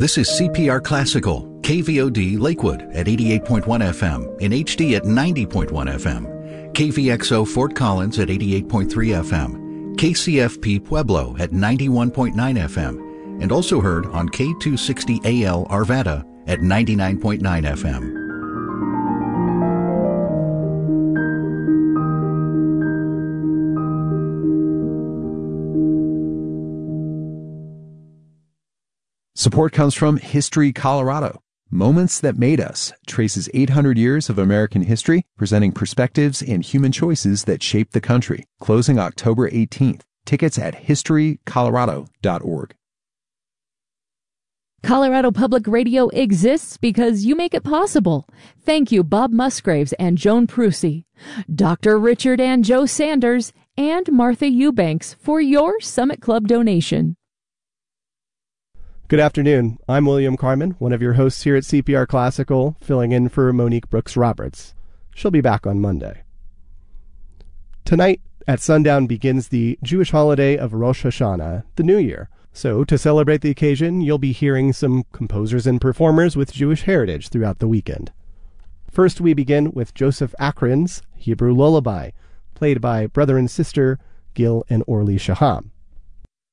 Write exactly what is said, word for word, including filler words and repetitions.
This is C P R Classical, K V O D Lakewood at eighty-eight point one F M, in H D at ninety point one F M, K V X O Fort Collins at eighty-eight point three F M, K C F P Pueblo at ninety-one point nine F M, and also heard on K two sixty A L Arvada at ninety-nine point nine F M. Support comes from History Colorado. Moments That Made Us traces eight hundred years of American history, presenting perspectives and human choices that shaped the country. Closing October eighteenth. Tickets at history colorado dot org. Colorado Public Radio exists because you make it possible. Thank you, Bob Musgraves and Joan Prusi, Doctor Richard and Joe Sanders, and Martha Eubanks for your Summit Club donation. Good afternoon. I'm William Carmen, one of your hosts here at C P R Classical, filling in for Monique Brooks-Roberts. She'll be back on Monday. Tonight at sundown begins the Jewish holiday of Rosh Hashanah, the New Year. So to celebrate the occasion, you'll be hearing some composers and performers with Jewish heritage throughout the weekend. First, we begin with Joseph Akron's Hebrew Lullaby, played by brother and sister Gil and Orly Shaham.